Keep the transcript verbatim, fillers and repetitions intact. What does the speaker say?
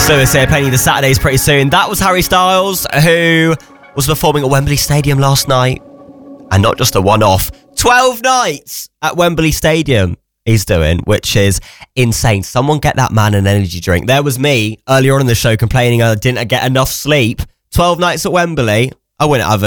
Lewis here, playing the Saturdays pretty soon. That was Harry Styles, who was performing at Wembley Stadium last night. And not just a one-off. twelve nights at Wembley Stadium he's doing, which is insane. Someone get that man an energy drink. There was me earlier on in the show complaining I didn't get enough sleep. twelve nights at Wembley. I wouldn't have